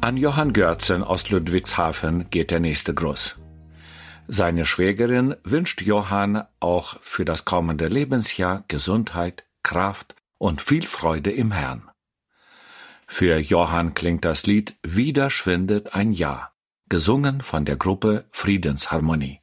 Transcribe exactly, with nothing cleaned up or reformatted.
An Johann Görzen aus Ludwigshafen geht der nächste Gruß. Seine Schwägerin wünscht Johann auch für das kommende Lebensjahr Gesundheit, Kraft und viel Freude im Herrn. Für Johann klingt das Lied Wieder schwindet ein Jahr, gesungen von der Gruppe Friedensharmonie.